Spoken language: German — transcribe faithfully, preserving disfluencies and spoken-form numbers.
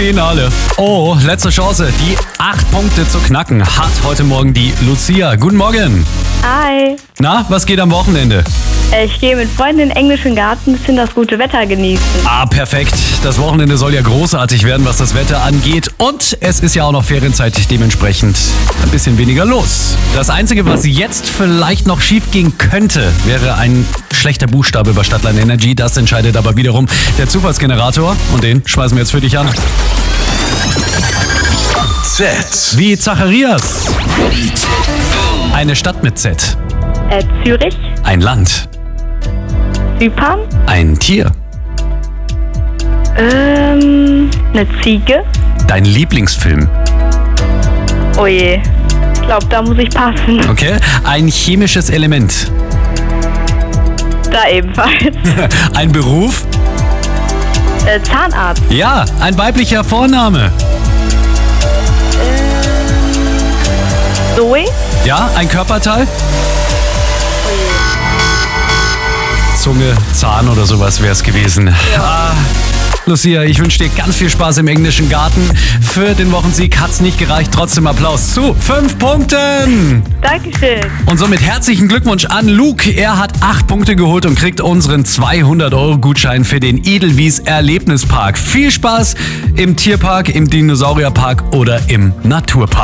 Finale. Oh, letzte Chance, die acht Punkte zu knacken, hat heute Morgen die Lucia. Guten Morgen. Hi. Na, was geht am Wochenende? Ich gehe mit Freunden in den englischen Garten, ein bisschen das gute Wetter genießen. Ah, perfekt. Das Wochenende soll ja großartig werden, was das Wetter angeht. Und es ist ja auch noch Ferienzeit, dementsprechend ein bisschen weniger los. Das Einzige, was jetzt vielleicht noch schief gehen könnte, wäre ein schlechter Buchstabe bei Stadtland Energy. Das entscheidet aber wiederum der Zufallsgenerator. Und den schmeißen wir jetzt für dich an. Z. Wie Zacharias. Eine Stadt mit Z. Äh, Zürich, Ein Land. Zypern, Ein Tier. ähm, eine Ziege. Dein Lieblingsfilm. Oh je, ich glaube, da muss ich passen. Okay. Ein chemisches Element. Da ebenfalls. Ein Beruf. Äh, Zahnarzt. Ja, ein weiblicher Vorname. Zoe. Ja, ein Körperteil. Zunge, Zahn oder sowas wäre es gewesen. Ah, Lucia, ich wünsche dir ganz viel Spaß im englischen Garten. Für den Wochensieg hat's nicht gereicht. Trotzdem Applaus zu fünf Punkten. Dankeschön. Und somit herzlichen Glückwunsch an Luke. Er hat acht Punkte geholt und kriegt unseren zweihundert Euro Gutschein für den Edelwies Erlebnispark. Viel Spaß im Tierpark, im Dinosaurierpark oder im Naturpark.